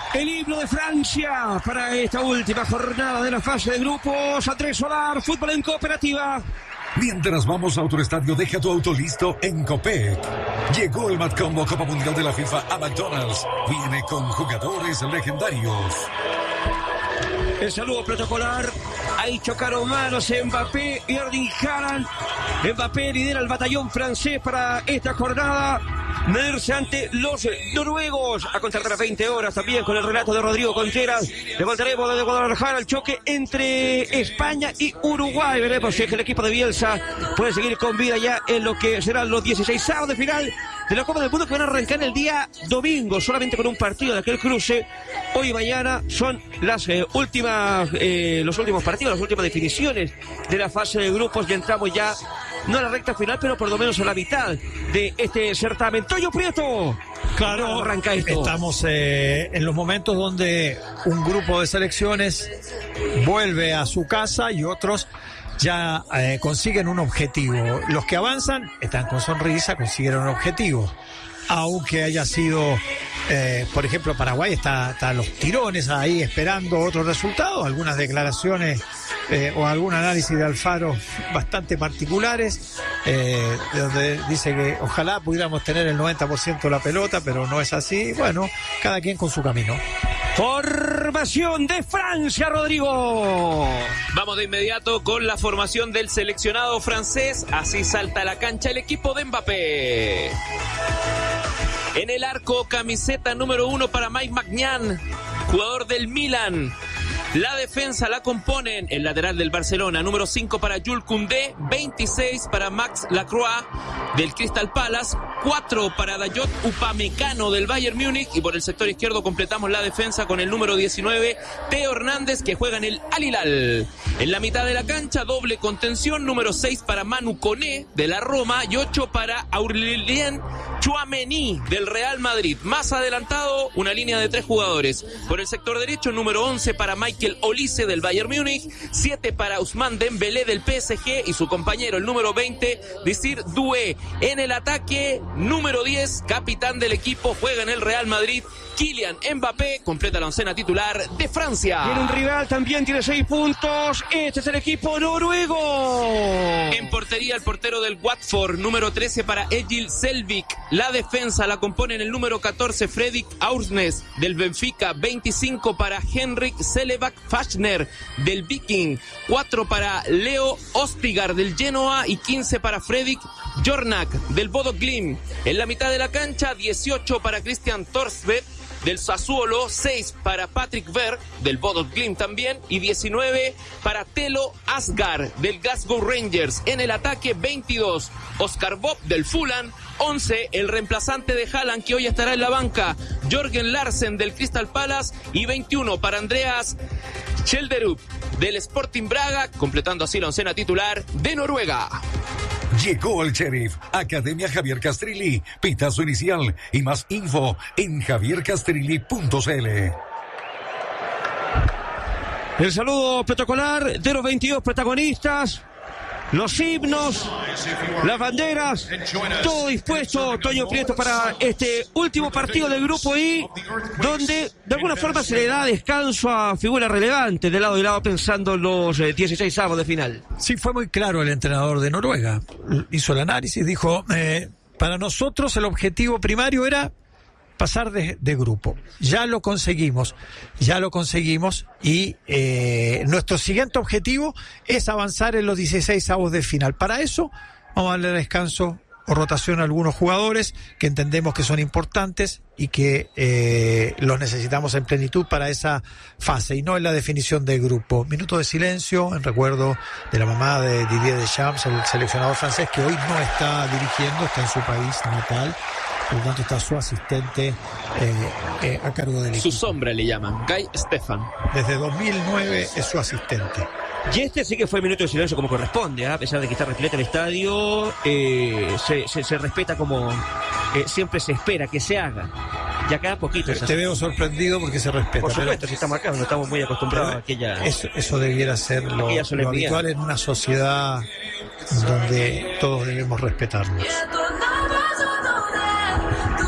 El himno de Francia para esta última jornada de la fase de grupos. Andrés Solar, fútbol en cooperativa. Mientras vamos a otro estadio, deja tu auto listo en Copec. Llegó el Matcombo Copa Mundial de la FIFA a McDonald's. Viene con jugadores legendarios. El saludo protocolar. Ahí chocaron manos Mbappé y Erling Haaland. Mbappé lidera el batallón francés para esta jornada. Medirse ante los noruegos a contar de las 20 horas también con el relato de Rodrigo Contreras. Le voltaremos de Guadalajara el choque entre España y Uruguay. Veremos si es que el equipo de Bielsa puede seguir con vida ya en lo que serán los 16avos de final de la Copa del Mundo, que van a arrancar el día domingo, solamente con un partido de aquel cruce. Hoy y mañana son las los últimos partidos, las últimas definiciones de la fase de grupos, y entramos ya no a la recta final, pero por lo menos a la mitad de este certamen. Toño Prieto, claro, ¿cómo arranca esto? Estamos en los momentos donde un grupo de selecciones vuelve a su casa y otros ya consiguen un objetivo. Los que avanzan están con sonrisa, consiguieron un objetivo. Aunque haya sido, por ejemplo, Paraguay está los tirones ahí esperando otros resultados, algunas declaraciones o algún análisis de Alfaro bastante particulares, donde dice que ojalá pudiéramos tener el 90% de la pelota, pero no es así. Bueno, cada quien con su camino. Formación de Francia, Rodrigo. Vamos de inmediato con la formación del seleccionado francés. Así salta a la cancha el equipo de Mbappé. En el arco, camiseta número 1 para Mike Maignan, jugador del Milan. La defensa la componen el lateral del Barcelona, número 5 para Jules Koundé, 26 para Max Lacroix del Crystal Palace, 4 para Dayot Upamecano del Bayern Múnich, y por el sector izquierdo completamos la defensa con el número 19, Theo Hernández, que juega en el Al Hilal. En la mitad de la cancha, doble contención, número 6 para Manu Koné de la Roma y 8 para Aurélien Tchouaméni del Real Madrid. Más adelantado, una línea de 3 jugadores. Por el sector derecho, número 11 para Michael Olise del Bayern Múnich, 7 para Ousmane Dembélé del PSG y su compañero, el número 20, Désiré Doué. En el ataque, número 10, capitán del equipo, juega en el Real Madrid, Kylian Mbappé, completa la oncena titular de Francia. Tiene un rival, también tiene 6 puntos. Este es el equipo noruego. En portería, el portero del Watford, número 13 para Egil Selvik. La defensa la componen el número 14, Fredrik Aursnes del Benfica, 25 para Henrik Selebak Fachner del Viking, 4 para Leo Ostigar del Genoa y 15 para Fredrik Jornak del Bodo Glimt. En la mitad de la cancha, 18 para Christian Thorsvedt del Sassuolo, 6 para Patrick Berg del Bodo Glimt también y 19 para Telo Asgar del Glasgow Rangers. En el ataque, 22 Oscar Bob del Fulham, 11 el reemplazante de Haaland, que hoy estará en la banca, Jørgen Larsen del Crystal Palace, y 21 para Andreas Schjelderup del Sporting Braga, completando así la oncena titular de Noruega. Llegó el Sheriff, Academia Javier Castrilli, pitazo inicial y más info en javiercastrilli.cl. El saludo protocolar de los 22 protagonistas, los himnos, las banderas, todo dispuesto, Toño Prieto, para este último partido del Grupo I, donde de alguna forma se le da descanso a figuras relevantes de lado y lado, pensando en los 16avos de final. Sí, fue muy claro el entrenador de Noruega. Hizo el análisis, dijo, para nosotros el objetivo primario era pasar de grupo. Ya lo conseguimos y nuestro siguiente objetivo es avanzar en los 16avos de final. Para eso vamos a darle descanso o rotación a algunos jugadores que entendemos que son importantes y que los necesitamos en plenitud para esa fase y no en la definición del grupo. Minuto de silencio en recuerdo de la mamá de Didier Deschamps, el seleccionador francés, que hoy no está dirigiendo, está en su país natal. Por lo tanto está su asistente a cargo del equipo. Su sombra le llaman, Guy Stefan. Desde 2009 es su asistente. Y este sí que fue el minuto de silencio como corresponde, a pesar de que está repleto el estadio, se respeta como siempre se espera que se haga. Y acá poquito. Te veo sorprendido porque se respeta. Por supuesto, si estamos acá, no estamos muy acostumbrados a aquella... Eso debiera ser lo habitual en una sociedad donde todos debemos respetarnos.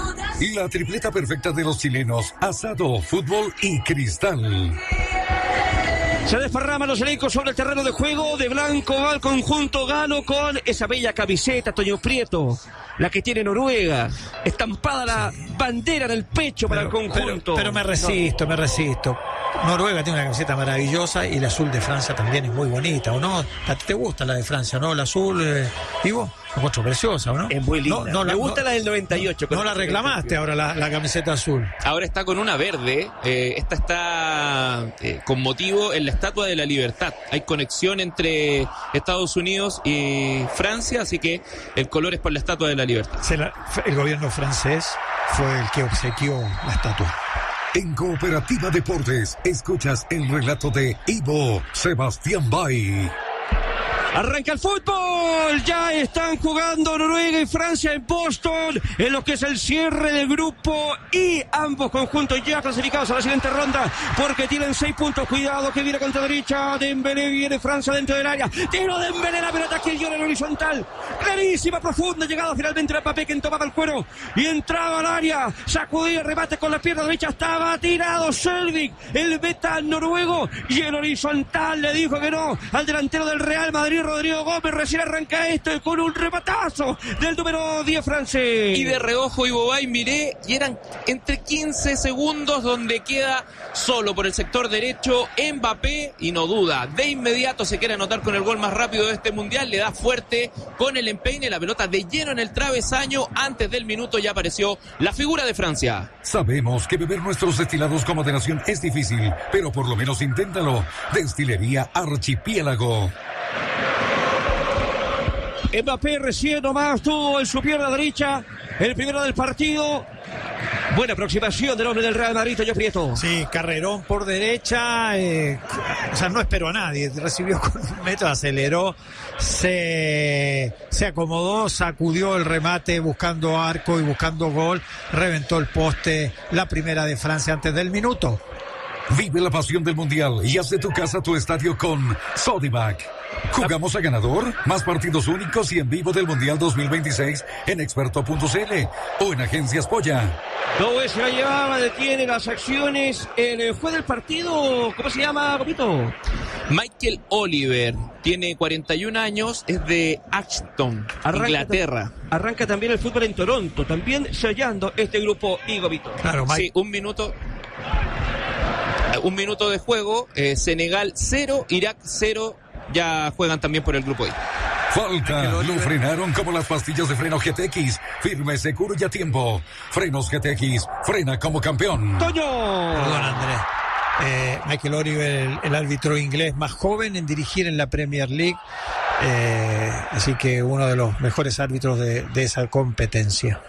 La tripleta perfecta de los chilenos, asado, fútbol y cristal. Se desparraman los elencos sobre el terreno de juego. De blanco va el conjunto galo con esa bella camiseta, Toño Prieto, la que tiene Noruega, estampada la bandera en el pecho para el conjunto. Pero me resisto. Noruega tiene una camiseta maravillosa y el azul de Francia también es muy bonita, ¿o no? ¿A ti te gusta la de Francia, no? El azul, Ivo, la encuentro preciosa, ¿o no? Es muy linda. Me gusta la del 98. No la reclamaste ahora la camiseta azul. Ahora está con una verde. Esta está con motivo en la Estatua de la Libertad. Hay conexión entre Estados Unidos y Francia, así que el color es por la Estatua de la Libertad. El gobierno francés fue el que obsequió la estatua. En Cooperativa Deportes, escuchas el relato de Ivo Sebastián Bay. Arranca el fútbol, ya están jugando Noruega y Francia en Boston, en lo que es el cierre del grupo y ambos conjuntos ya clasificados a la siguiente ronda, porque tienen 6 puntos. Cuidado que viene contra derecha, Dembélé, viene Francia dentro del área, tiro de Dembélé, la pelota que dio en el horizontal, clarísima, profunda, llegada finalmente a Mbappé, que tomaba el cuero y entraba al área, sacudía, rebate con la pierna derecha, estaba tirado Selvik, el beta noruego, y el horizontal le dijo que no al delantero del Real Madrid, Rodrigo Gómez. Recién arranca esto con un rematazo del número 10 francés. Y de reojo Ivo Bay miré y eran entre 15 segundos donde queda solo por el sector derecho Mbappé y no duda, de inmediato se quiere anotar con el gol más rápido de este mundial, le da fuerte con el empeine, la pelota de lleno en el travesaño. Antes del minuto ya apareció la figura de Francia. Sabemos que beber nuestros destilados con moderación es difícil, pero por lo menos inténtalo. Destilería Archipiélago. Mbappé recién nomás tuvo en su pierna derecha el primero del partido. Buena aproximación del hombre del Real Madrid, Toño Prieto. Sí, carrerón por derecha, no esperó a nadie, recibió con un metro, aceleró, se acomodó, sacudió el remate buscando arco y buscando gol, reventó el poste, la primera de Francia antes del minuto. Vive la pasión del Mundial y haz de tu casa tu estadio con Sodimac. Jugamos a ganador, más partidos únicos y en vivo del Mundial 2026 en experto.cl o en Agencias Polla. Todo eso la llevaba, detiene las acciones. El juez del partido, ¿cómo se llama, Copito? Michael Oliver, tiene 41 años, es de Ashton, Inglaterra. Arranca también el fútbol en Toronto, también sellando este grupo y Copito. Claro, sí, un minuto de juego, Senegal 0, Irak 0, ya juegan también por el grupo I. Falta, lo frenaron como las pastillas de freno GTX, firme, seguro y a tiempo. Frenos GTX, frena como campeón. ¡Toño! Perdón, Andrés. Michael Oliver, el árbitro inglés más joven en dirigir en la Premier League, así que uno de los mejores árbitros de esa competencia.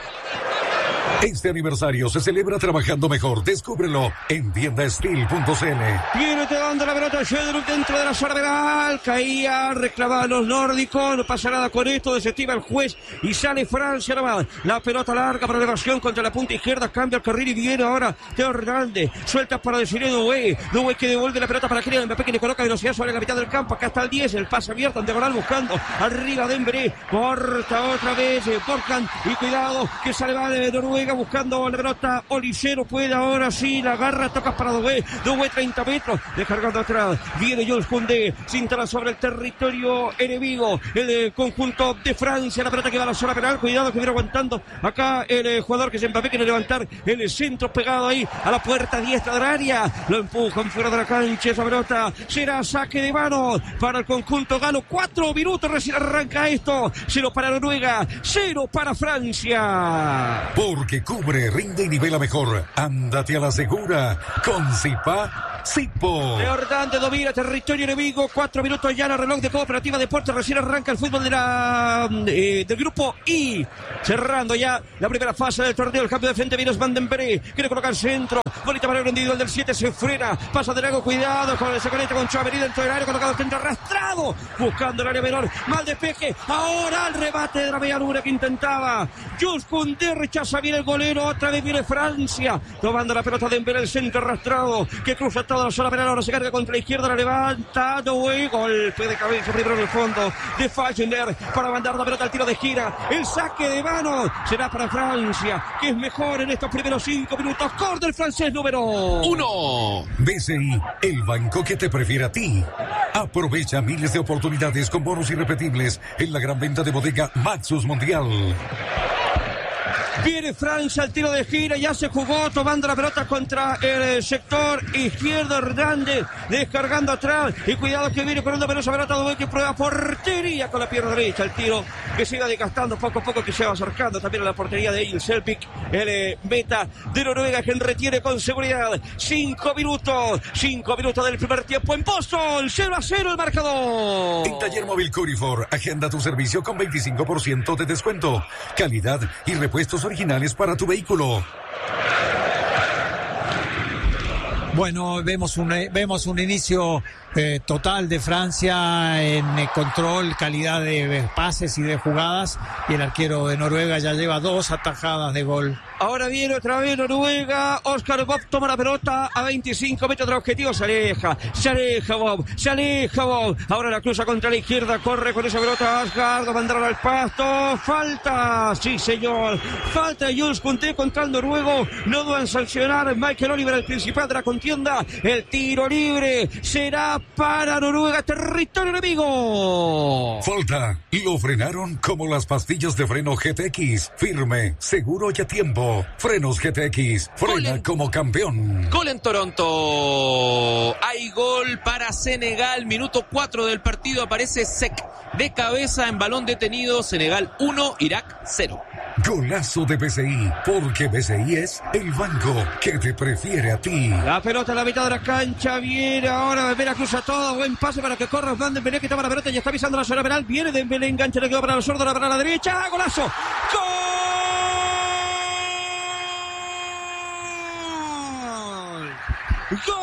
Este aniversario se celebra trabajando mejor. Descúbrelo en tiendasteel.cl. Viene dando la pelota Shedrup dentro de la zona penal. Caía, reclamaban los nórdicos. No pasa nada con esto. Desestima el juez y sale Francia nomás. La pelota larga para elevación contra la punta izquierda. Cambia el carril y viene ahora Teo Hernández. Suelta para decir Doué. Doué que devuelve la pelota para Kylian Mbappé, que le coloca velocidad sobre la mitad del campo. Acá está el 10. El pase abierto en diagonal buscando arriba de Dembélé. Corta otra vez Borjan. Y cuidado que sale va de Noruega buscando la pelota. Olicero puede ahora sí. La agarra. Toca para Doué. Doué 30 metros. Descargando atrás. Viene Jules Koundé. Cinta sobre el territorio enemigo. El conjunto de Francia. La pelota que va a la zona penal. Cuidado que viene aguantando acá el jugador que es Mbappé. Quiere levantar el centro pegado ahí a la puerta diestra del área. Lo empujan fuera de la cancha. Esa pelota será saque de mano para el conjunto galo. 4 minutos recién arranca esto. 0 para Noruega. 0 para Francia. Porque cubre, rinde y nivela mejor. Ándate a la segura con Sipo. Teo Hernández domina territorio enemigo. 4 minutos ya en el reloj de Cooperativa Deportes. Recién arranca el fútbol de del grupo I. Cerrando ya la primera fase del torneo. El cambio de frente viene Van Dembélé. Quiere colocar el centro. Bonita manera individual del 7. Se frena. Pasa de largo. Cuidado. Se conecta con Chouameni dentro del área. Colocado el centro arrastrado. Buscando el área menor. Mal despeje. Ahora el rebate de la media luna que intentaba. Jules Koundé rechaza bien el golero. Otra vez viene Francia. Tomando la pelota de Dembélé. El centro arrastrado. Que cruza toda la zona penal, ahora se carga contra la izquierda, la levanta, golpe de cabeza primero en el fondo de Fallender para mandar la pelota al tiro de gira, el saque de mano será para Francia, que es mejor en estos primeros 5 minutos. Córner francés número 1. BCI, el banco que te prefiere a ti. Aprovecha miles de oportunidades con bonos irrepetibles en la gran venta de bodega Maxus Mundial. Viene Francia al tiro de gira, ya se jugó tomando la pelota contra el sector izquierdo. Hernández descargando atrás y cuidado que viene con una pelosa pelota Duque que prueba portería con la pierna derecha. El tiro que se iba desgastando poco a poco, que se va acercando también a la portería de Egil Selvik, el meta de Noruega, que retiene con seguridad. 5 minutos del primer tiempo en Boston, 0-0 el marcador. En Taller Móvil Curifor, agenda tu servicio con 25% de descuento, calidad y repuestos originales para tu vehículo. Bueno, vemos un inicio total de Francia en control, calidad de pases y de jugadas, y el arquero de Noruega ya lleva 2 atajadas de gol. Ahora viene otra vez Noruega. Oscar Bob toma la pelota a 25 metros del objetivo. Se aleja Bob. Ahora la cruza contra la izquierda. Corre con esa pelota Asgard. Va a mandar al pasto. Falta. Sí, señor. Falta de Jules Kounté contra el noruego. No dudan sancionar. Michael Oliver, el principal de la contienda. El tiro libre será para Noruega. Territorio enemigo. Falta. Y lo frenaron como las pastillas de freno GTX. Firme, seguro y a tiempo. Frenos GTX, frena como campeón. Gol en Toronto. Hay gol para Senegal. Minuto 4 del partido. Aparece Sek de cabeza en balón detenido. Senegal 1, Irak 0. Golazo de BCI, porque BCI es el banco que te prefiere a ti. La pelota en la mitad de la cancha. Viene ahora Dembélé, cruza todo. Buen pase para que corra Ousmane Dembélé, que toma la pelota y está pisando la zona penal. Viene Dembélé, engancha, le quedó para el sordo, para la derecha. Golazo. ¡Gol! ¡Gol!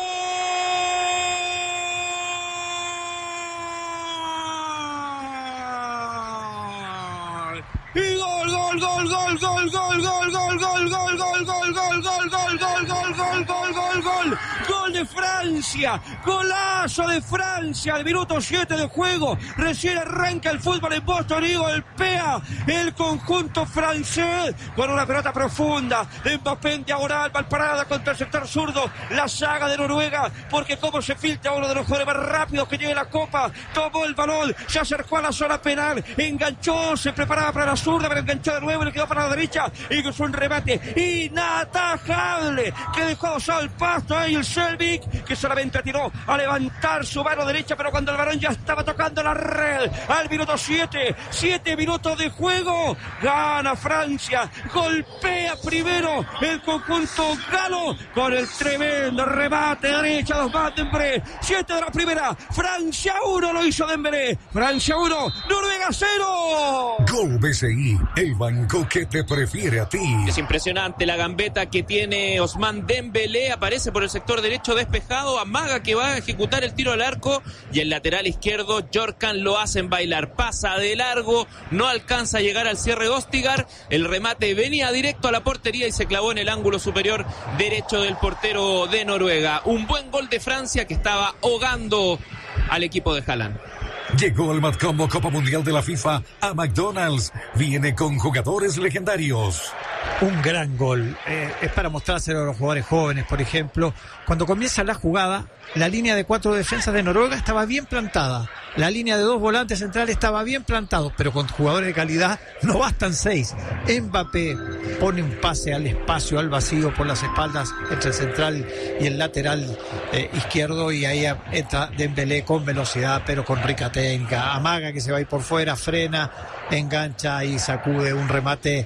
Y gol de Francia, golazo de Francia al minuto 7 de juego. Recién arranca el fútbol en Boston y golpea el conjunto francés con una pelota profunda de Mbappé en diagonal, mal parada contra el sector zurdo. La saga de Noruega, porque como se filtra uno de los jugadores más rápidos que tiene la Copa, tomó el balón, se acercó a la zona penal, enganchó, se preparaba para la zurda, pero enganchó de nuevo y le quedó para la derecha y con un remate inatajable que dejó al pasto ahí el Selvik, que solamente tiró a levantar su mano derecha, pero cuando el balón ya estaba tocando la red al minuto 7 minutos de juego, gana Francia, golpea primero el conjunto galo con el tremendo remate derecha de Ousmane Dembélé. 7 de la primera, Francia 1 lo hizo Dembélé, Francia 1, Noruega 0. Gol BCI, el banco que te prefiere a ti. Es impresionante la gambeta que tiene Ousmane Dembélé. Aparece por el sector derecho despejado, amaga que va a ejecutar el tiro al arco, y el lateral izquierdo Jorkan lo hacen bailar, pasa de largo, no alcanza a llegar al cierre de Ostigar, el remate venía directo a la portería y se clavó en el ángulo superior derecho del portero de Noruega. Un buen gol de Francia que estaba ahogando al equipo de Haaland. Llegó el Matcombo Copa Mundial de la FIFA a McDonald's. Viene con jugadores legendarios. Un gran gol. Es para mostrárselo a los jugadores jóvenes, por ejemplo. Cuando comienza la jugada, la línea de 4 defensas de Noruega estaba bien plantada. La línea de 2 volantes centrales estaba bien plantado, pero con jugadores de calidad no bastan 6. Mbappé pone un pase al espacio, al vacío, por las espaldas entre el central y el lateral izquierdo, y ahí entra Dembélé con velocidad, pero con rica técnica. Amaga que se va a ir por fuera, frena, engancha y sacude un remate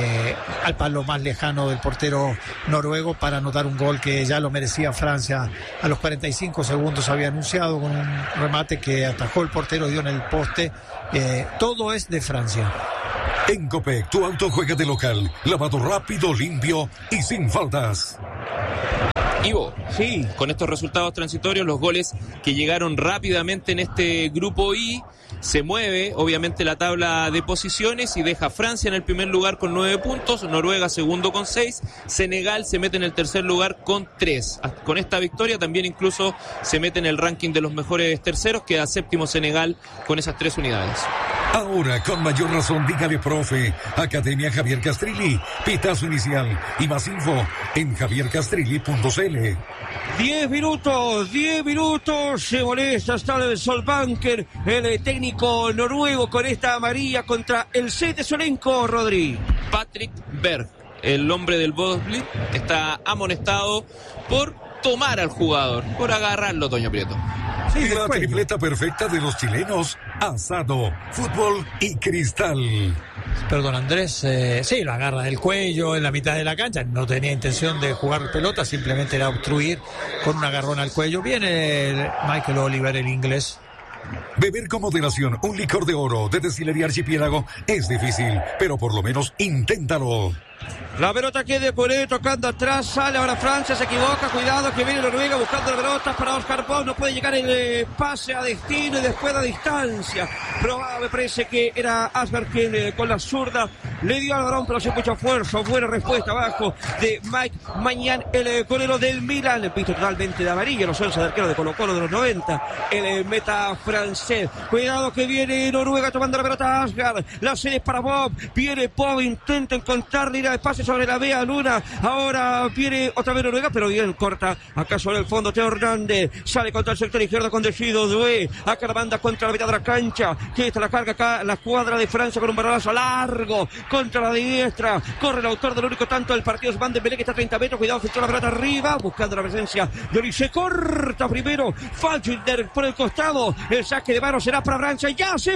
al palo más lejano del portero noruego para anotar un gol que ya lo merecía Francia. A los 45 segundos había anunciado con un remate que atajó el portero, dio en el poste. Todo es de Francia. En Copec, tu auto juega de local, lavado rápido, limpio y sin faltas. Ivo, Sí. con estos resultados transitorios, los goles que llegaron rápidamente en este grupo I, se mueve obviamente la tabla de posiciones y deja a Francia en el primer lugar con 9 puntos, Noruega segundo con 6, Senegal se mete en el tercer lugar con 3. Con esta victoria también incluso se mete en el ranking de los mejores terceros, queda séptimo Senegal con esas 3 unidades. Ahora, con mayor razón, dígale profe. Academia Javier Castrilli. Pitazo inicial y más info en javiercastrilli.cl. 10 minutos, se molesta hasta el Solbanker, el técnico noruego con esta amarilla contra el 6 de Solenco, Rodri. Patrick Berg, el hombre del Bosley, está amonestado por tomar al jugador, por agarrarlo, Toño Prieto. Y la tripleta perfecta de los chilenos: asado, fútbol y cristal. Perdón, Andrés, sí, lo agarra del cuello en la mitad de la cancha, no tenía intención de jugar pelota, simplemente era obstruir con un agarrón al cuello. Viene Michael Oliver, el inglés. Beber con moderación un licor de oro de Destilería Archipiélago es difícil, pero por lo menos inténtalo. La pelota que de Curé tocando atrás, sale ahora Francia, se equivoca, cuidado que viene Noruega buscando la pelota para Oscar Bob, no puede llegar el pase a destino y después a distancia. Probado, me parece que era Asberg quien con la zurda le dio al balón, pero sin mucha fuerza. Buena respuesta abajo de Mike Maignan, el golero del Milan, visto totalmente de amarillo, los 11 de arquero de Colo Colo de los 90, el meta francés. Cuidado que viene Noruega tomando la pelota a Asgard, la serie es para Bob, viene Bob, intenta encontrarle ir al pase sobre la Bea Luna, ahora viene otra vez Noruega, pero bien corta, acá sobre el fondo Teo Hernández, sale contra el sector izquierdo con Decido Doué, acá la banda contra la mitad de la cancha, que está la carga acá, la cuadra de Francia con un balazo largo, contra la diestra, corre el autor del único tanto del partido, Van de Belé, que está a 30 metros, cuidado, filtró la pelota arriba, buscando la presencia de Olise, corta primero, Falchilder por el costado, el saque de mano será para Francia, ya se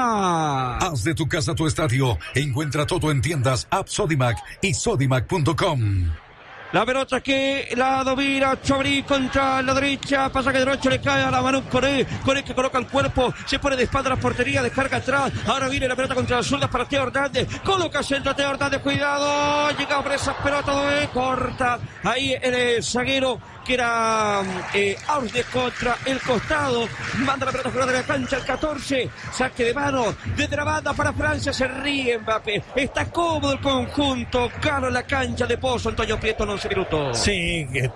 juega. Haz de tu casa tu estadio, encuentra todo en tiendas, app Sodimac y sodimac.com. La pelota que la domina Chabrí contra la derecha, pasaje derecho, le cae a la mano Coré que coloca el cuerpo, se pone de espalda a la portería, descarga atrás, ahora viene la pelota contra las zurdas para Teo Hernández, coloca centro Teo Hernández, cuidado, llega por esa pelota, corta, ahí el zaguero que era Ausdes contra el costado, manda la pelota fuera de la cancha, el 14, saque de mano, desde la banda para Francia, se ríe Mbappé, está cómodo el conjunto, gana la cancha de Pozo, Antonio Prieto, 11 minutos. Sí, que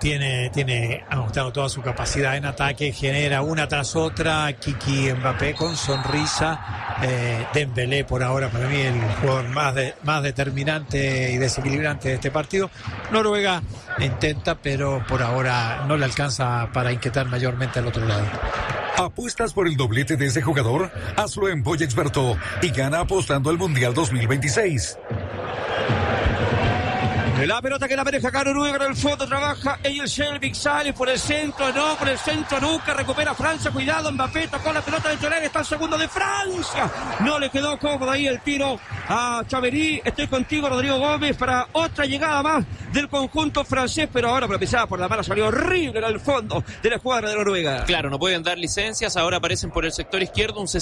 ha mostrado toda su capacidad en ataque, genera una tras otra, Kiki Mbappé con sonrisa, Dembélé por ahora para mí el jugador más determinante y desequilibrante de este partido. Noruega intenta, pero por ahora no le alcanza para inquietar mayormente al otro lado. ¿Apuestas por el doblete de ese jugador? Hazlo en Boy Experto y gana apostando al Mundial 2026. La pelota que la maneja acá Noruega en el fondo, trabaja Eyel Selvik, sale por el centro, no, por el centro nunca, recupera Francia, cuidado, Mbappé tocó la pelota dentro del área, está el segundo de Francia, no le quedó cómodo ahí el tiro a Chabrí. Estoy contigo, Rodrigo Gómez, para otra llegada más del conjunto francés, pero ahora pisada por la mano, salió horrible en el fondo de la escuadra de Noruega. Claro, no pueden dar licencias, ahora aparecen por el sector izquierdo un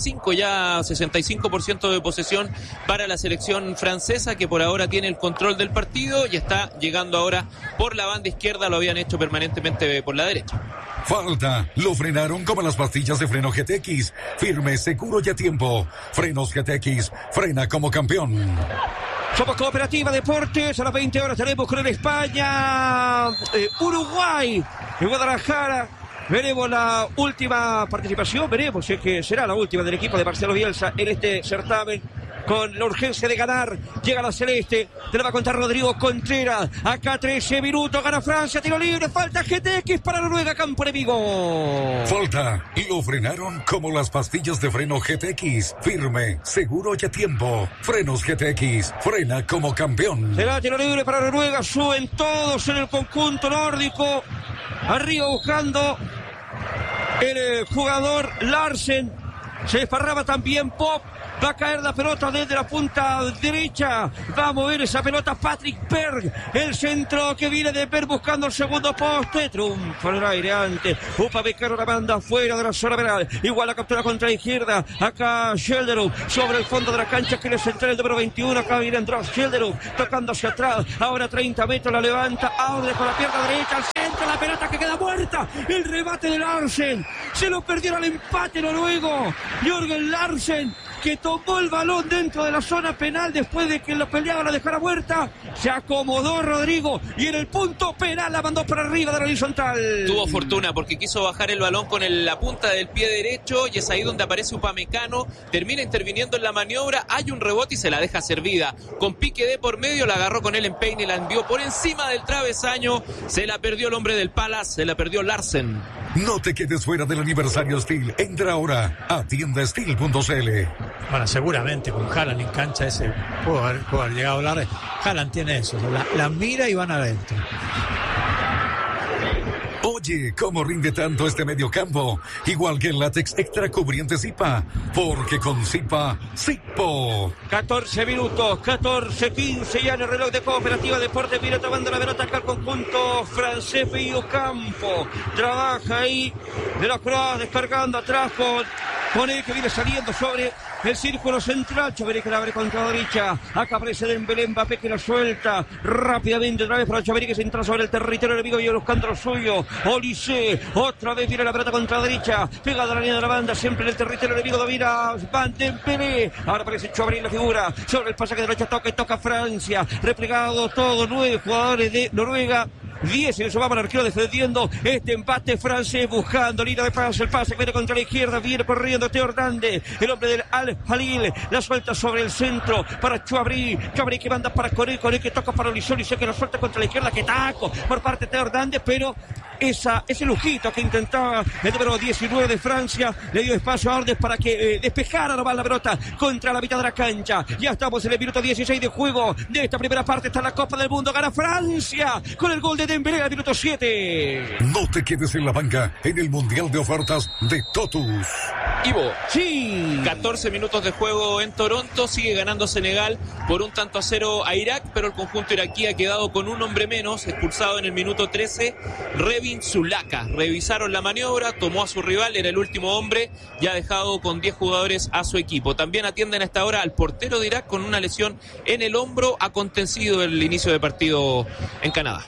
65% de posesión para la selección francesa, que por ahora tiene el control del partido y está llegando ahora por la banda izquierda, lo habían hecho permanentemente por la derecha. Falta, lo frenaron como las pastillas de freno GTX, firme, seguro y a tiempo. Frenos GTX, frena como campeón. Somos Cooperativa Deportes, a las 20 horas estaremos con el España, Uruguay, en Guadalajara. Veremos la última participación, veremos si es que será la última del equipo de Marcelo Bielsa en este certamen. Con la urgencia de ganar, llega la celeste, te la va a contar Rodrigo Contreras, acá 13 minutos, gana Francia, tiro libre, falta GTX para Noruega, campo enemigo. Falta, y lo frenaron como las pastillas de freno GTX, firme, seguro y a tiempo. Frenos GTX, frena como campeón. Será tiro libre para Noruega, suben todos en el conjunto nórdico, arriba buscando el jugador Larsen, se desparraba también Pop. Va a caer la pelota desde la punta derecha. Va a mover esa pelota Patrick Berg. El centro que viene de Berg buscando el segundo poste. Triunfa en el aire antes. Upa Becerro la banda fuera de la zona penal. Igual la captura contra la izquierda. Acá Schelderup sobre el fondo de la cancha que le centra el número 21. Acá viene András Schelderup tocando hacia atrás. Ahora 30 metros la levanta. Ahora con la pierna derecha al centro. centro, la pelota que queda muerta, el remate de Larsen, se lo perdieron al empate noruego, Jørgen Larsen, que tomó el balón dentro de la zona penal después de que lo peleaba, la dejara muerta, se acomodó Rodrigo y en el punto penal la mandó para arriba de la horizontal. Tuvo fortuna porque quiso bajar el balón con la punta del pie derecho y es ahí donde aparece Upamecano, termina interviniendo en la maniobra, hay un rebote y se la deja servida, con Piqué de por medio, la agarró con el empeine y la envió por encima del travesaño, se la perdió el hombre del Palace, se la perdió Larsen. No te quedes fuera del aniversario Steel. Entra ahora a tiendasteel.cl. Bueno, seguramente con Haaland en cancha ese pudo haber llegado a hablar. Haaland tiene eso, la mira y van adentro. Oye, ¿cómo rinde tanto este mediocampo? Igual que el látex extra cubriente Zipa, porque con Zipa, Zipo. 14 minutos, 14-15 ya en el reloj de Cooperativa Deportes Pira, tomando la pelota acá al conjunto francés. Pío Campo trabaja ahí de la Croix, descargando atrás con él que viene saliendo sobre el círculo central. Chaveré que la abre contra la derecha. Acá aparece Dembélé, Mbappé que la suelta rápidamente otra vez para Chaveré que se entra sobre el territorio enemigo y buscando lo suyo. Olise, otra vez viene la pelota contra la derecha, pegada a la línea de la banda, siempre en el territorio enemigo domina Van Dembélé. Ahora aparece Chaveré la figura sobre el pasaje de derecha, toca Francia, replegado todo, 9 jugadores de Noruega. 10 y le sumaba al arquero defendiendo este empate francés, buscando línea de pase, el pase que viene contra la izquierda, viene corriendo Teo Hernández, el hombre del Al-Halil, la suelta sobre el centro para Chaveré que manda para Coré que toca para Olise que la suelta contra la izquierda, que taco por parte de Teo Hernández, pero ese lujito que intentaba el número 19 de Francia le dio espacio a Ardes para que despejara nomás la pelota contra la mitad de la cancha. Ya estamos en el minuto 16 de juego de esta primera parte, está la Copa del Mundo, gana Francia con el gol de Dembélé al minuto 7. No te quedes en la banca en el Mundial de Ofertas de Totus. Ivo, sí, 14 minutos de juego en Toronto, sigue ganando Senegal por 1-0 a Irak, pero el conjunto iraquí ha quedado con un hombre menos, expulsado en el minuto 13, Revin Zulaka. Revisaron la maniobra, tomó a su rival, era el último hombre, ya ha dejado con 10 jugadores a su equipo. También atienden a esta hora al portero de Irak con una lesión en el hombro, ha acontecido el inicio de partido en Canadá.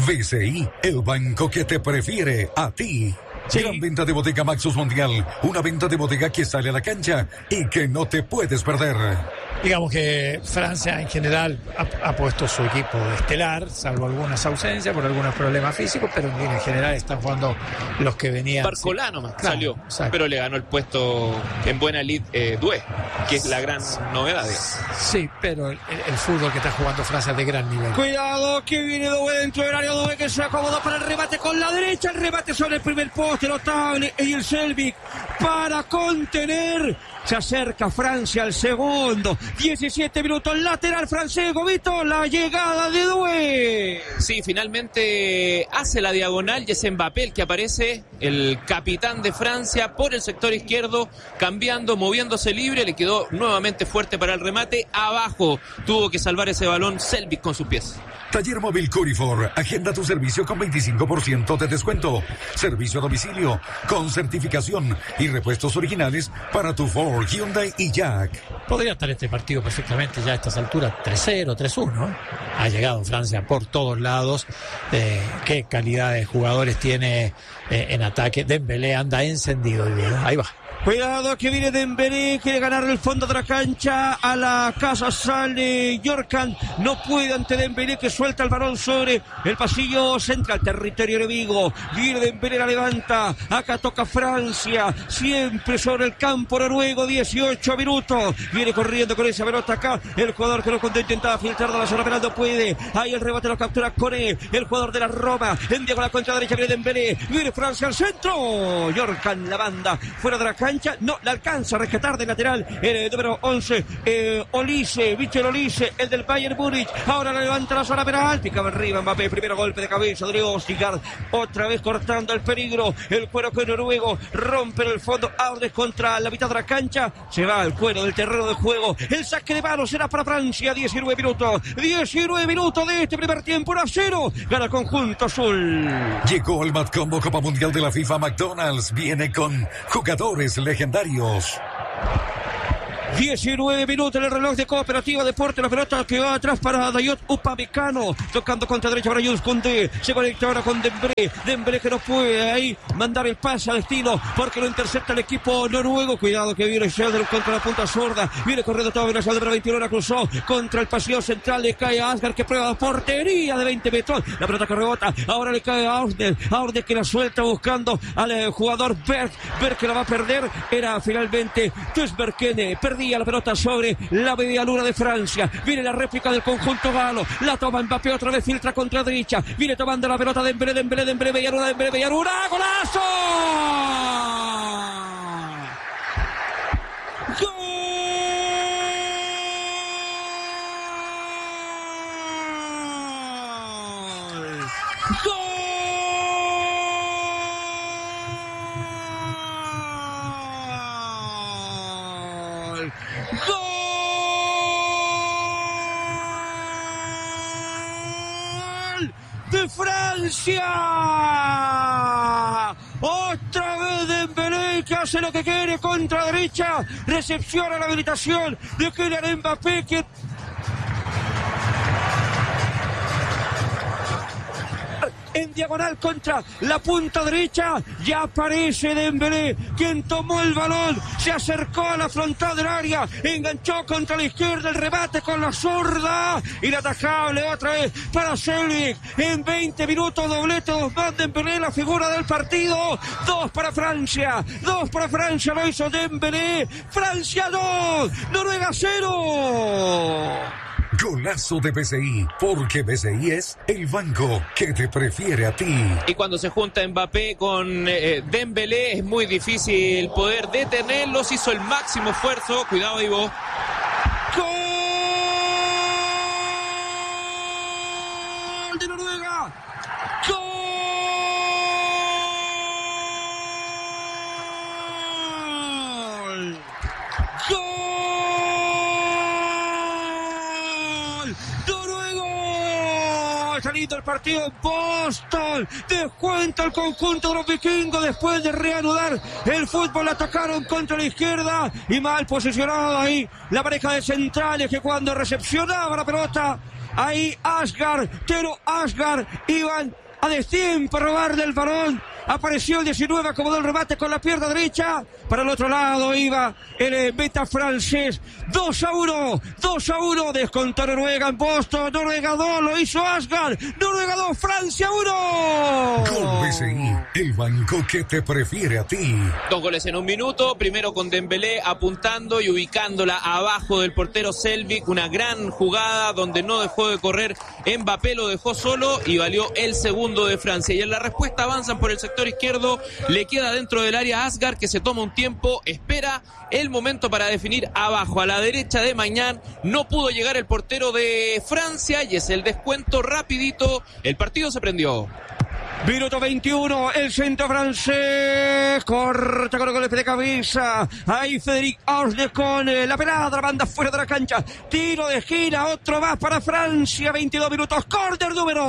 BCI, el banco que te prefiere a ti. Sí. Gran venta de Bodega Maxus Mundial, una venta de bodega que sale a la cancha y que no te puedes perder. Digamos que Francia en general ha puesto su equipo estelar, salvo algunas ausencias por algunos problemas físicos, pero en general están jugando los que venían. Barcolá nomás salió, exacto. Pero le ganó el puesto en buena lid Doué, que es la gran novedad. Sí, pero el fútbol que está jugando Francia es de gran nivel. Cuidado que viene Doué dentro del área, Doué que se acomodó para el remate con la derecha, el remate sobre el primer poste, notable, y el Selvik para contener. Se acerca Francia al segundo. 17 minutos, lateral francés, Gobito, la llegada de Doué. Sí, finalmente hace la diagonal y es Mbappé el que aparece, el capitán de Francia, por el sector izquierdo, cambiando, moviéndose libre, le quedó nuevamente fuerte para el remate, abajo tuvo que salvar ese balón Selvik con sus pies. Taller Móvil Curifor, agenda tu servicio con 25% de descuento. Servicio a domicilio, con certificación y repuestos originales para tu Ford, Hyundai y Jack. Podría estar este partido perfectamente ya a estas alturas 3-0, 3-1. Ha llegado Francia por todos lados. Qué calidad de jugadores tiene en ataque. Dembélé anda encendido hoy día. Ahí va. Cuidado que viene Dembélé, quiere ganar el fondo de la cancha, a la casa sale Yorkan, no puede ante Dembélé que suelta el balón sobre el pasillo central, territorio enemigo, viene Dembélé, la levanta, acá toca Francia, siempre sobre el campo noruego, 18 minutos, viene corriendo con esa pelota acá, el jugador que lo cuando intentaba filtrar de la zona penal no puede, ahí el rebote lo captura Coré, el jugador de la Roma, en diagonal contra la derecha viene Dembélé, viene Francia al centro, Yorkan la banda, fuera de la cancha, no la alcanza a rescatar de lateral el número 11 Olise, Michel Olise, el del Bayern Múnich, ahora la levanta la zona penal, picaba arriba Mbappé, primero golpe de cabeza de Osigard, otra vez cortando el peligro, el cuero que noruego rompe en el fondo, Ardes contra la mitad de la cancha, se va al cuero del terreno de juego, el saque de mano será para Francia, 19 minutos de este primer tiempo, 1-0, gana el conjunto azul. Llegó el Mad Combo Copa Mundial de la FIFA. McDonald's viene con jugadores legendarios. 19 minutos en el reloj de Cooperativa Deporte. La pelota que va atrás para Dayot Upamecano. Tocando contra derecha para Jules Koundé. Se conecta ahora con Dembélé. Dembélé que no puede ahí mandar el pase a destino porque lo intercepta el equipo noruego. Cuidado que viene Sheldon contra la punta zurda. Viene corriendo todo Venezuela de 21. La cruzó contra el pasillo central. Le cae a Asgard que prueba portería de 20 metros. La pelota que rebota. Ahora le cae a Aurde que la suelta buscando al jugador Berg. Berg que la va a perder. Era finalmente Tusberkene. Perdía la pelota sobre la media luna de Francia. Viene la réplica del conjunto galo. La toma Mbappé otra vez. Filtra contra derecha. Viene tomando la pelota de Dembélé. Bellaruna. ¡Golazo! ¡Gol! ¡Gol! ¡Gol! ¡De Francia! Otra vez Dembélé que hace lo que quiere contra derecha. Recepciona la habilitación de Kylian Mbappé que en diagonal contra la punta derecha. Ya aparece Dembélé, quien tomó el balón, se acercó a la frontal del área, enganchó contra la izquierda, el remate con la zurda, inatajable otra vez para Selvig. En 20 minutos doblete Ousmane Dembélé, la figura del partido. 2 para Francia, lo hizo Dembélé. Francia 2, Noruega 0. Golazo de BCI, porque BCI es el banco que te prefiere a ti. Y cuando se junta Mbappé con Dembélé es muy difícil poder detenerlos. Hizo el máximo esfuerzo. Cuidado, Ivo. ¡Gol de Noruega! ¡Gol! ¡Gol! Está lindo el partido en Boston. Descuenta el conjunto de los vikingos después de reanudar el fútbol. La atacaron contra la izquierda y mal posicionado ahí la pareja de centrales que cuando recepcionaba la pelota ahí Tero Asgard iban a destiempo a robar del balón. Apareció el 19, acomodó el remate con la pierna derecha. Para el otro lado iba el meta francés. 2-1. Descontó Noruega en Boston. Noruega 2, lo hizo Asgard. Noruega 2, Francia 1. Gol BCI, el banco que te prefiere a ti. 2 goles en un minuto. Primero con Dembélé apuntando y ubicándola abajo del portero Selvig. Una gran jugada donde no dejó de correr Mbappé, lo dejó solo y valió el segundo de Francia. Y en la respuesta avanzan por el sector izquierdo, le queda dentro del área Asgard que se toma un tiempo, espera el momento para definir abajo a la derecha de Maignan. No pudo llegar el portero de Francia y es el descuento rapidito. El partido se prendió. Minuto 21, el centro francés, corta con el golpe de cabeza, ahí Frédéric Aurde con la pelada, la banda fuera de la cancha, tiro de esquina, otro más para Francia, 22 minutos, córner número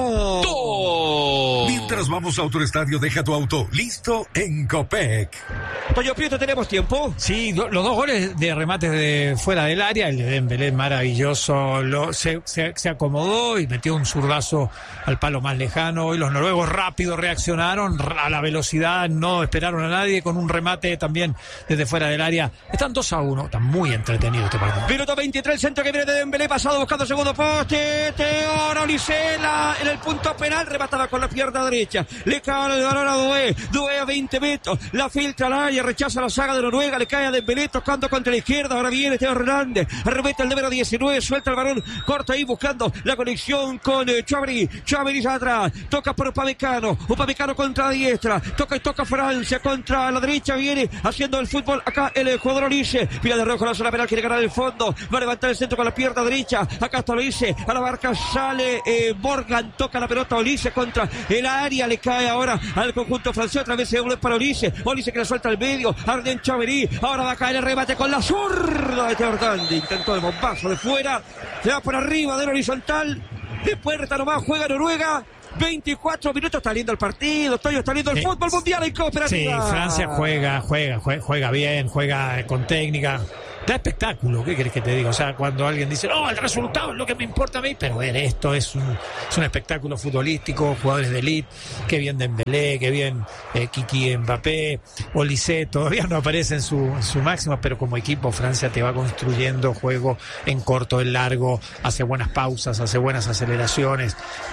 2. Mientras vamos a otro estadio, deja tu auto listo en Copec. Toño Prieto, ¿tenemos tiempo? Sí, los 2 goles de remates de fuera del área, el de Dembélé maravilloso, se acomodó y metió un zurdazo al palo más lejano, y los noruegos rápido reaccionaron a la velocidad, no esperaron a nadie, con un remate también desde fuera del área. Están 2-1, está muy entretenido este partido. Minuto 23, el centro que viene de Dembélé, pasado buscando segundo poste, Teodoro Lisela en el punto penal, remataba con la pierna derecha, le cae el balón a Doué a 20 metros, la filtra al área, rechaza la saga de Noruega, le cae a Dembélé tocando contra la izquierda, ahora viene Teo Hernández, remete el número 19, suelta el balón, corta ahí buscando la conexión con Chouameni atrás, toca por Upamecano contra la diestra, toca Francia contra la derecha, viene haciendo el fútbol acá el jugador Olise, mira de rojo la zona penal, quiere ganar el fondo, va a levantar el centro con la pierna derecha, acá está Olise, a la marca sale Morgan, toca la pelota Olise contra el área, le cae ahora al conjunto francés, otra vez se vuelve para Olise que la suelta al medio, Arden Chouameni, ahora va a caer el remate con la zurda de Teo Hernández, intentó el bombazo de fuera, se va por arriba del horizontal, de puerta nomás juega Noruega. 24 minutos, está lindo el partido, está lindo el fútbol mundial en Cooperativa. Sí, Francia juega bien, juega con técnica, da espectáculo, ¿qué querés que te diga? O sea, cuando alguien dice, no, el resultado es lo que me importa a mí, pero esto es un espectáculo futbolístico, jugadores de elite, qué bien Dembélé, qué bien Kiki Mbappé, Olise, todavía no aparece en su máxima, pero como equipo Francia te va construyendo juego en corto, en largo, hace buenas pausas, hace buenas aceleraciones,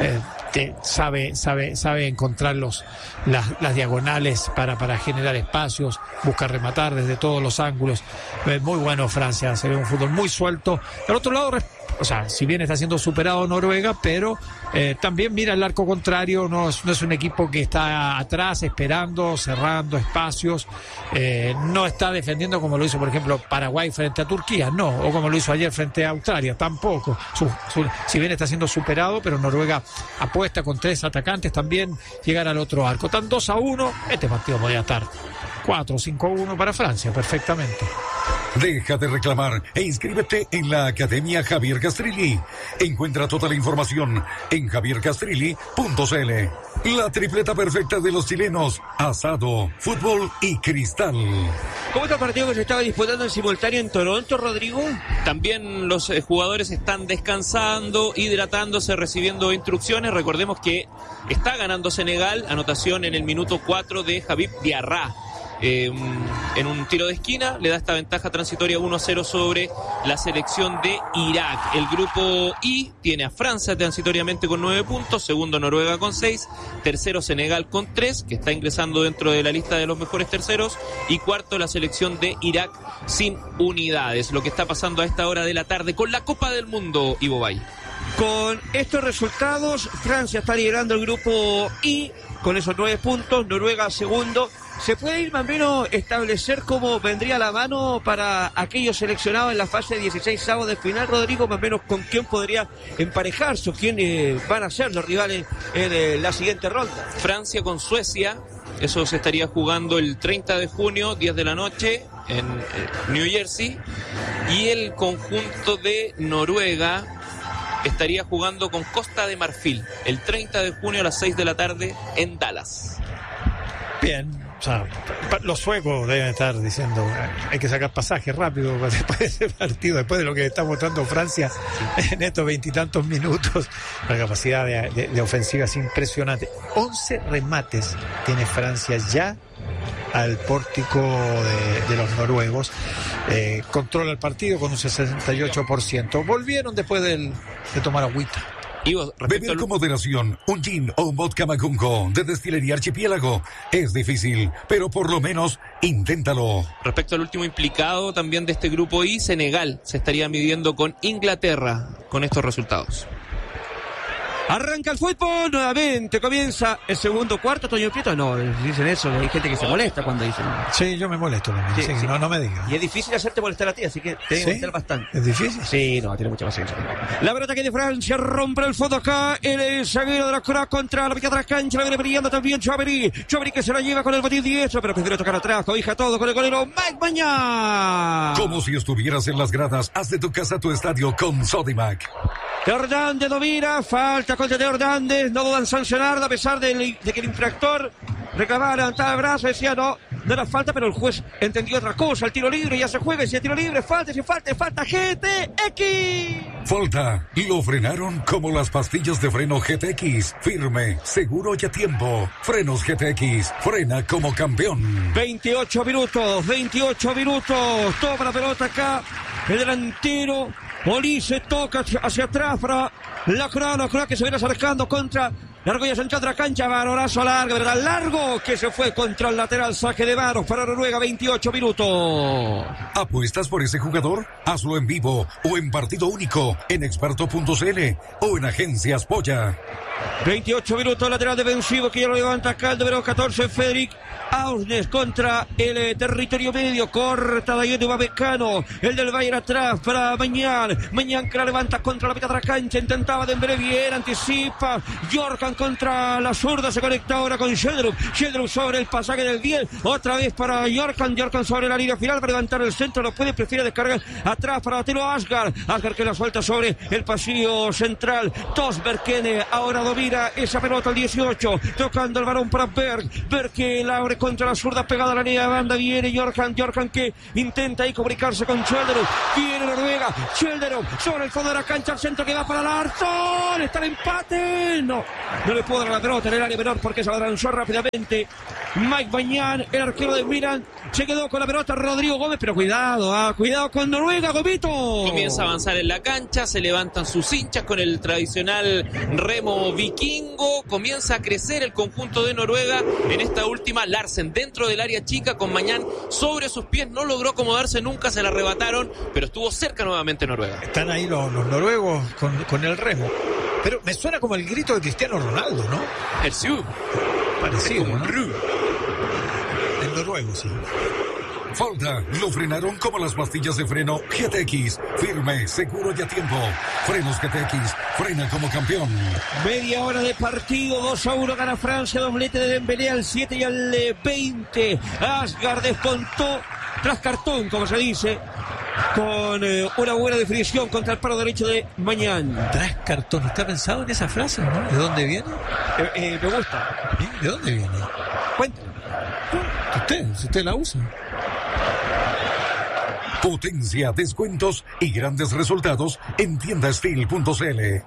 sabe encontrar las diagonales para generar espacios, busca rematar desde todos los ángulos. Muy bueno Francia, se ve un fútbol muy suelto. Al otro lado, o sea, si bien está siendo superado Noruega, pero también mira el arco contrario, no es un equipo que está atrás esperando, cerrando espacios, no está defendiendo como lo hizo por ejemplo Paraguay frente a Turquía, no, o como lo hizo ayer frente a Australia, tampoco. Si bien está siendo superado, pero Noruega apuesta con 3 atacantes también llegar al otro arco. Están 2-1, este partido podría estar 4-5-1 para Francia perfectamente. Deja de reclamar e inscríbete en la Academia Javier Castrilli. Encuentra toda la información en javiercastrilli.cl. La tripleta perfecta de los chilenos: asado, fútbol y cristal. ¿Cómo está el partido que se estaba disputando en simultáneo en Toronto, Rodrigo? También los jugadores están descansando, hidratándose, recibiendo instrucciones. Recordemos que está ganando Senegal, anotación en el minuto 4 de Habib Diarra. En un tiro de esquina le da esta ventaja transitoria 1-0 sobre la selección de Irak. El grupo I tiene a Francia transitoriamente con 9 puntos, segundo Noruega con 6, tercero Senegal con 3, que está ingresando dentro de la lista de los mejores terceros, y cuarto la selección de Irak sin unidades. Lo que está pasando a esta hora de la tarde con la Copa del Mundo, Ivo Bay. Con estos resultados, Francia está liderando el grupo I con esos 9 puntos, Noruega segundo. ¿Se puede ir más o menos establecer cómo vendría la mano para aquellos seleccionados en la fase 16avos de final, Rodrigo? Más o menos con quién podría emparejarse o quién van a ser los rivales en la siguiente ronda. Francia con Suecia, eso se estaría jugando el 30 de junio, 10 de la noche, en New Jersey. Y el conjunto de Noruega estaría jugando con Costa de Marfil el 30 de junio a las 6 de la tarde en Dallas. Bien. O sea, los suecos deben estar diciendo hay que sacar pasaje rápido después de ese partido, después de lo que está mostrando Francia en estos 20 y tantos minutos. La capacidad de ofensiva es impresionante. 11 remates tiene Francia ya al pórtico de los noruegos. Controla el partido con un 68%. Volvieron después de tomar agüita. Beber con moderación un gin o un vodka Macunco de Destilería Archipiélago es difícil, pero por lo menos inténtalo. Respecto al último implicado también de este grupo I, Senegal se estaría midiendo con Inglaterra con estos resultados. Arranca el fútbol, nuevamente comienza el segundo cuarto. Toño Prieto, no, dicen eso, hay gente que se molesta cuando dicen. Sí, yo me molesto también, sí. No me digas. Y es difícil hacerte molestar a ti, así que te debe molestar bastante. ¿Es difícil? Sí, no, tiene mucha paciencia. La pelota que de Francia rompe el fondo acá, el zaguero de la Croa contra la mitad de la cancha, la viene brillando también Chouameni que se la lleva con el botín diestro, pero prefiere tocar atrás, cobija todo con el golero Mike Mañán. Como si estuvieras en las gradas, haz de tu casa tu estadio con Sodimac. Hernández domina, falta contra de Hernández, no dudan sancionarla a pesar de que el infractor reclamaba, levantaba el brazo, decía no era falta, pero el juez entendió otra cosa, el tiro libre, ya se juega, y si el tiro libre, falta GTX. Falta, y lo frenaron como las pastillas de freno GTX, firme, seguro y a tiempo. Frenos GTX, frena como campeón. 28 minutos, toma la pelota acá, el delantero Olise toca hacia atrás para la Croa que se viene acercando contra la argolla central de la cancha. Valorazo largo, ¿verdad? Largo que se fue contra el lateral. Saque de varos para Noruega, 28 minutos. ¿Apuestas por ese jugador? Hazlo en vivo o en partido único en experto.cl o en Agencias Polla. 28 minutos, lateral defensivo que ya lo levanta acá el número 14, Federic Ausnes contra el territorio medio. Corta de ahí de Upamecano, el del Bayern atrás para Mañán que la levanta contra la mitad de la cancha. Intentaba Dembélé, bien, anticipa Jorkan contra la zurda, se conecta ahora con Sheldrup sobre el pasaje del 10, otra vez para Jorkan sobre la línea final para levantar el centro, no puede, prefiere descargar atrás para batirlo a Asgar que la suelta sobre el pasillo central. Tosberg ahora domina esa pelota al 18, tocando el balón para Berg que la abre contra la zurda pegada a la línea de banda. Viene Jorjan que intenta ahí comunicarse con Schelderup. Viene Noruega. Schelderup sobre el fondo de la cancha. Al centro que va para Larsson. Está el empate. No le pudo dar la pelota en el área menor porque se abalanzó rápidamente Mike Maignan, el arquero de Milan. Se quedó con la pelota Rodrigo Gómez, pero cuidado con Noruega, Gomito. Comienza a avanzar en la cancha, se levantan sus hinchas con el tradicional remo vikingo. Comienza a crecer el conjunto de Noruega. En esta última, Larsen dentro del área chica con Maignan sobre sus pies. No logró acomodarse nunca, se la arrebataron, pero estuvo cerca nuevamente Noruega. Están ahí los noruegos con el remo. Pero me suena como el grito de Cristiano Ronaldo, ¿no? El Siu. Parecido, como ¿no? El noruego, sí. Falta, lo frenaron como las pastillas de freno GTX. Firme, seguro y a tiempo. Frenos GTX, frena como campeón. Media hora de partido, 2-1 gana Francia, doblete de Dembélé al 7 y al 20. Asgard descontó tras cartón, como se dice, con una buena definición contra el palo derecho de Maignan. Tras cartón, ¿está pensado en esa frase, no? ¿De dónde viene? Me gusta. ¿De dónde viene? Cuéntame. Si usted la usa. Potencia, descuentos y grandes resultados en tiendasteel.cl.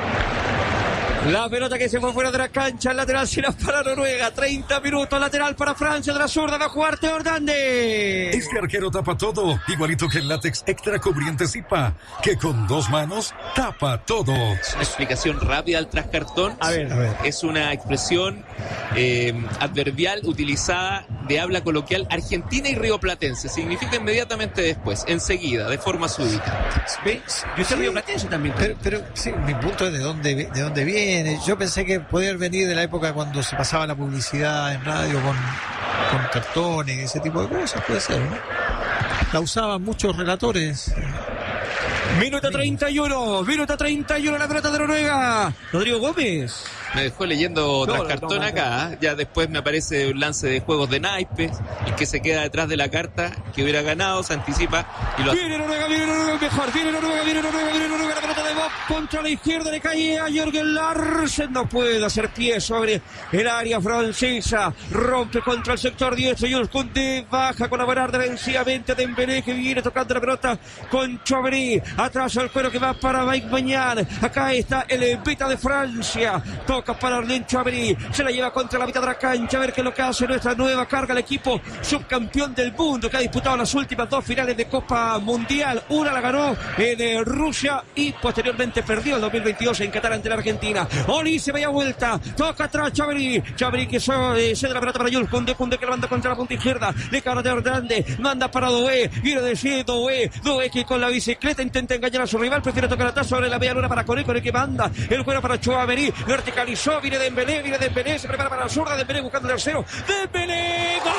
La pelota que se fue fuera de la cancha, el lateral será para Noruega. 30 minutos, lateral para Francia, de la zurda va a jugar Theo Hernández. Este arquero tapa todo, igualito que el látex extra cubriente Zipa, que con 2 manos tapa todo. Es una explicación rápida al trascartón. A ver. Es una expresión adverbial utilizada de habla coloquial argentina y rioplatense. Significa inmediatamente después, enseguida, de forma súbita. ¿Ves? Yo soy rioplatense también. Pero sí, mi punto es de dónde viene. Yo pensé que podía venir de la época cuando se pasaba la publicidad en radio con cartones, ese tipo de cosas, puede ser, ¿no? La usaban muchos relatores. Minuto 31, la pelota de Noruega. Rodrigo Gómez. Me dejó leyendo tras cartón acá. Ya después me aparece un lance de juegos de naipes. El que se queda detrás de la carta, que hubiera ganado, se anticipa y lo hace. Viene Noruega mejor. Viene Noruega. La pelota de Bob contra la izquierda. Le cae a Jørgen Larsen. No puede hacer pie sobre el área francesa. Rompe contra el sector diestro. Jules Koundé baja con la buena defensivamente. Dembélé que viene tocando la pelota con Chouameni. Atrás el cuero que va para Mike Maignan. Acá está el beta de Francia. Toca para Arlen Chouameni. Se la lleva contra la mitad de la cancha. A ver qué es lo que hace nuestra nueva carga. El equipo subcampeón del mundo que ha disputado las últimas 2 finales de Copa Mundial. Una la ganó en Rusia y posteriormente perdió el 2022 en Qatar ante la Argentina. Oli se vaya vuelta. Toca atrás Chouameni que cede la pelota para Jules Koundé que la manda contra la punta izquierda. Le carga de Hernández. Manda para Doué. Viene de sí Doué que con la bicicleta intenta engañar a su rival. Prefiere tocar atrás sobre la media luna para Koné que manda el juego para Chouameni. Verticalizó. Viene Dembélé. Se prepara para la zurda. Dembélé buscando el tercero. Dembélé. ¡Gol!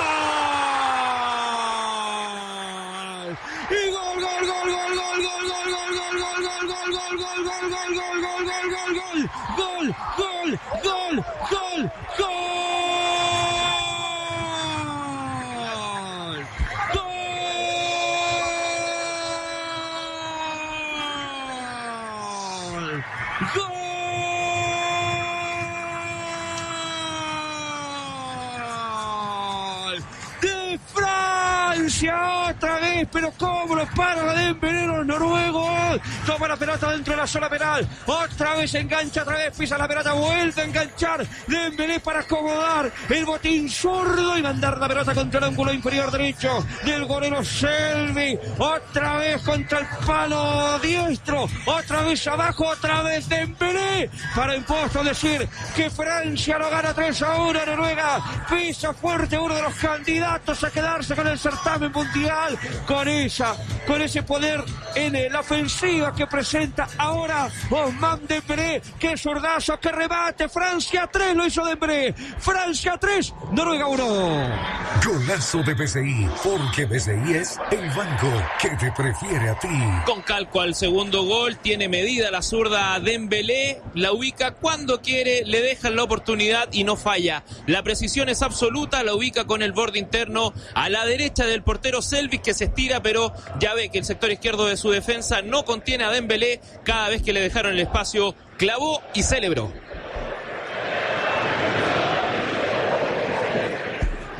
Y gol. De Francia otra vez, pero cómo lo para la Dembélé los noruegos. Toma la pelota dentro de la zona penal, otra vez engancha, otra vez pisa la pelota, vuelve a enganchar Dembélé para acomodar el botín zurdo y mandar la pelota contra el ángulo inferior derecho del golero Selby. Otra vez contra el palo diestro, otra vez abajo, otra vez Dembélé para impuesto decir que Francia lo gana 3-1. Noruega pisa fuerte, uno de los candidatos a quedarse con el certamen mundial, con ese poder en la ofensiva que presenta ahora Ousmane Dembélé. Qué zurdazo, qué remate. Francia 3 lo hizo Dembélé. Francia 3, Noruega 1. Golazo de BCI, porque BCI es el banco que te prefiere a ti. Con calco al segundo gol, tiene medida la zurda Dembélé, la ubica cuando quiere, le dejan la oportunidad y no falla. La precisión es absoluta, la ubica con el borde interno a la derecha del portero Selby, que se estira, pero ya ve que el sector izquierdo de su defensa no contiene a Dembélé. Cada vez que le dejaron el espacio, clavó y celebró.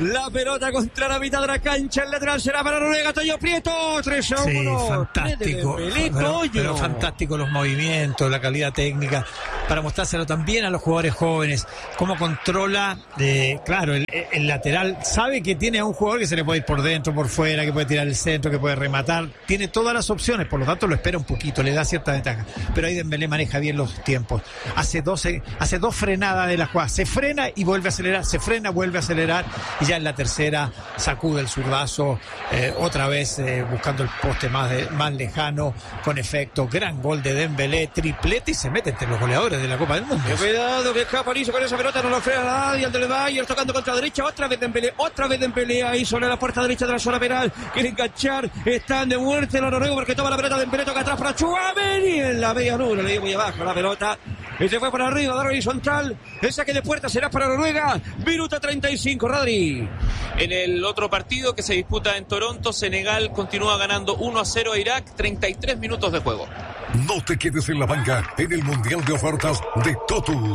La pelota contra la mitad de la cancha. El lateral será para Noruega. Toño Prieto. 3-1. Sí, fantástico. Pero fantástico los movimientos, la calidad técnica. Para mostrárselo también a los jugadores jóvenes. Cómo controla, claro, el lateral. Sabe que tiene a un jugador que se le puede ir por dentro, por fuera, que puede tirar el centro, que puede rematar. Tiene todas las opciones. Por lo tanto, lo espera un poquito. Le da cierta ventaja. Pero ahí Dembélé maneja bien los tiempos. Hace dos frenadas de la jugada. Se frena y vuelve a acelerar. Se frena, vuelve a acelerar. Y ya en la tercera sacude el zurdazo. Otra vez buscando el poste más lejano. Con efecto. Gran gol de Dembélé. Triplete y se mete entre los goleadores de la Copa del Mundo. Cuidado que escapa Niso con esa pelota. No lo frena nadie. El de Bayer tocando contra la derecha. Otra vez Dembélé. Ahí sobre la puerta derecha de la zona penal. Quiere enganchar. Están de muerte los noruegos porque toma la pelota. Dembélé toca atrás para Chouameni. En la media luna. Le dio muy abajo la pelota. Y se fue para arriba, dar horizontal. El saque de puerta será para Noruega. Minuto 35, Rodri. En el otro partido que se disputa en Toronto, Senegal continúa ganando 1-0 a Irak, 33 minutos de juego. No te quedes en la banca en el Mundial de Ofertas de Totus.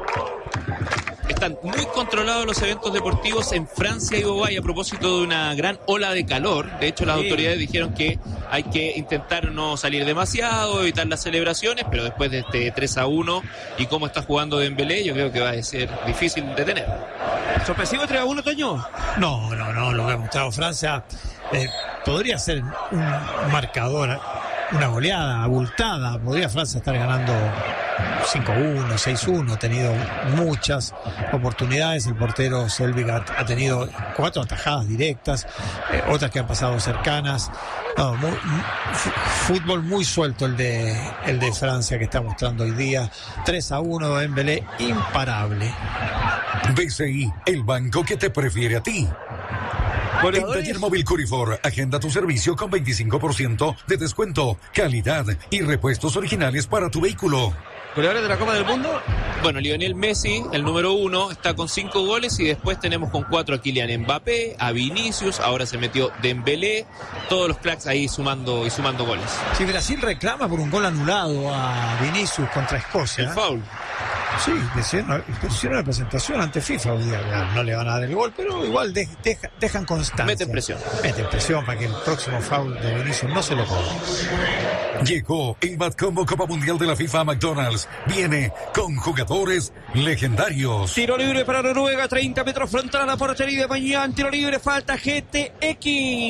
Están muy controlados los eventos deportivos en Francia y Dubái a propósito de una gran ola de calor. De hecho, las autoridades dijeron que hay que intentar no salir demasiado, evitar las celebraciones, pero después de este 3-1 y cómo está jugando Dembélé, yo creo que va a ser difícil detener. ¿Sorpresivo 3-1, Toño? No, lo que ha mostrado Francia podría ser un marcador, una goleada abultada. Podría Francia estar ganando 5-1, 6-1, ha tenido muchas oportunidades. El portero Selvig ha tenido 4 atajadas directas, otras que han pasado cercanas. No, fútbol muy suelto el de Francia que está mostrando hoy día. 3-1, Dembélé imparable. BCI, el banco que te prefiere a ti. En Taller Móvil Curifor, agenda tu servicio con 25% de descuento, calidad y repuestos originales para tu vehículo. ¿Goleadores de la Copa del Mundo? Bueno, Lionel Messi, el número 1, está con 5 goles y después tenemos con 4 a Kylian Mbappé, a Vinicius, ahora se metió Dembélé, todos los cracks ahí sumando goles. Si Brasil reclama por un gol anulado a Vinicius contra Escocia. El foul. Sí, hicieron la presentación ante FIFA hoy día. No le van a dar el gol, pero igual dejan constancia. Meten presión para que el próximo foul de Vinicius no se lo cobre. Llegó el Bad Combo Copa Mundial de la FIFA a McDonald's. Viene con jugadores legendarios. Tiro libre para Noruega, 30 metros frontal a la portería de Mañán. Tiro libre, falta GTX.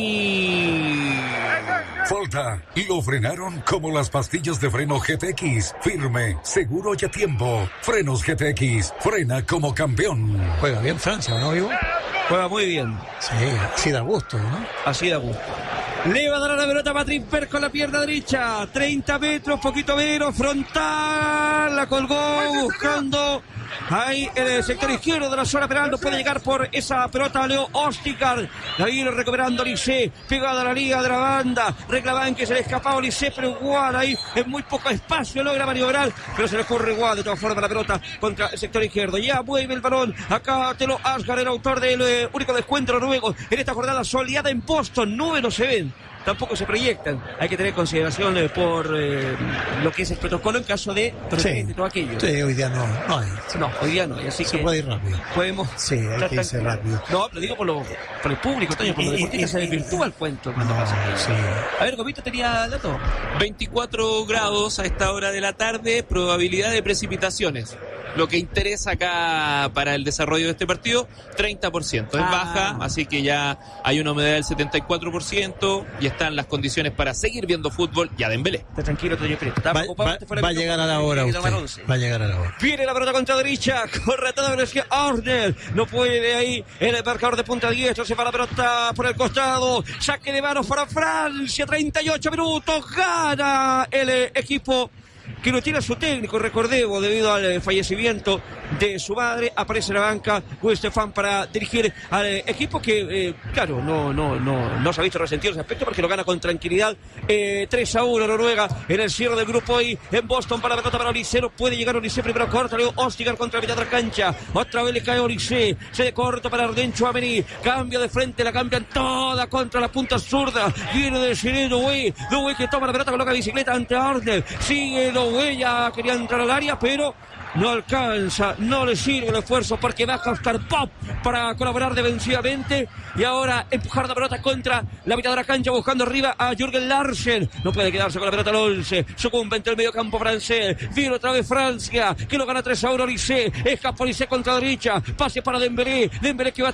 Falta. Y lo frenaron como las pastillas de freno GTX. Firme, seguro y a tiempo. Frenos GTX. Frena como campeón. Juega bien Francia, ¿no, Ivo? Juega muy bien. Sí, así da gusto, ¿no? Así da gusto. Le va a dar la pelota a Patrick Per con la pierna derecha. 30 metros, poquito menos, frontal. La colgó buscando ahí en el sector izquierdo de la zona penal. No puede llegar por esa pelota Leo Ostigard. La viene recuperando Olise. Pegada a la liga de la banda. Reclaman que se le escapaba Olise, pero igual ahí en muy poco espacio logra maniobrar. Pero se le ocurre igual de todas formas la pelota contra el sector izquierdo. Ya mueve el balón. Acá Telo Asgard, el autor del único descuento noruego en esta jornada soleada en Boston. Nubes no se ven, tampoco se proyectan. Hay que tener consideración por lo que es el protocolo en caso de todo aquello. Sí, hoy día no hay. No, hoy día no. Así se que puede ir rápido. Podemos. Sí, hay que irse rápido. No, lo digo por el público, Toño, por los deportistas se desvirtúa el cuento. Sí. A ver, Gomito tenía dato. 24 grados a esta hora de la tarde, probabilidad de precipitaciones. Lo que interesa acá para el desarrollo de este partido, 30%. Es baja, así que ya hay una humedad del 74% y están las condiciones para seguir viendo fútbol y a Dembélé. Está tranquilo, Toño Prieto. Va a llegar a la hora usted. Va a llegar a la hora. Viene la pelota contra derecha, corre a toda velocidad Arner. No puede ahí en el marcador de punta diestra. Se va la pelota por el costado. Saque de manos para Francia. 38 minutos. Gana el equipo que lo tiene a su técnico, recordemos, debido al fallecimiento de su madre. Aparece en la banca Stefan para dirigir al equipo que, claro, no se ha visto resentido ese aspecto porque lo gana con tranquilidad. 3-1 Noruega en el cierre del grupo ahí en Boston. Para la pelota para Olise, no puede llegar Olise, primero corta, luego Ostigard contra la mitad de la cancha, otra vez le cae Olise, se de corto para Arden Chouameni, cambia de frente, la cambian toda contra la punta zurda, viene de Sireno Doué que toma la pelota, coloca bicicleta ante Arden, sigue Doué Huella quería entrar al área, pero no alcanza, no le sirve el esfuerzo porque baja Oscar Pop para colaborar defensivamente y ahora empujar la pelota contra la mitad de la cancha buscando arriba a Jürgen Larsen. No puede quedarse con la pelota el 11, sucumbe entre el medio campo francés, viene otra vez Francia que lo gana 3-1 Olise, escapa Olise contra la derecha, pase para Dembélé que va